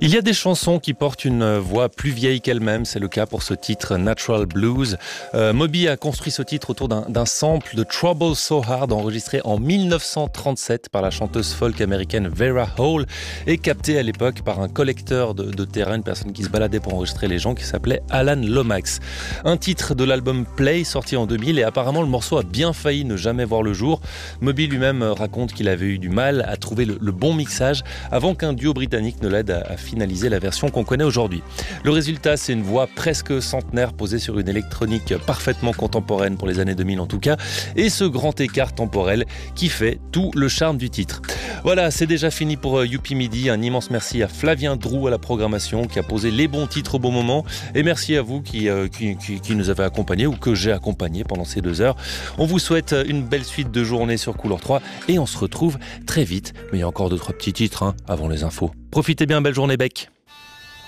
Il y a des chansons qui portent une voix plus vieille qu'elles-mêmes. C'est le cas pour ce titre Natural Blues. Moby a construit ce titre autour d'un sample de Trouble So Hard enregistré en 1937 par la chanteuse folk américaine Vera Hall et capté à l'époque par un collecteur de terrain, une personne qui se baladait pour enregistrer les gens qui s'appelait Alan Lomax. Un titre de l'album Play sorti en 2000 et apparemment le morceau a bien failli ne jamais voir le jour. Moby lui-même raconte qu'il avait eu du mal à trouver le bon mixage avant qu'un duo britannique ne l'aide à finaliser la version qu'on connaît aujourd'hui. Le résultat, c'est une voix presque centenaire posée sur une électronique parfaitement contemporaine pour les années 2000 en tout cas, et ce grand écart temporel qui fait tout le charme du titre. Voilà, c'est déjà fini pour Youpi Midi. Un immense merci à Flavien Drou à la programmation qui a posé les bons titres au bon moment, et merci à vous qui nous avez accompagnés ou que j'ai accompagné pendant ces 2 heures. On vous souhaite une belle suite de journée sur Couleur 3 et on se retrouve très vite. Mais il y a encore 2-3 petits titres avant les infos. Profitez bien, belle journée Bec.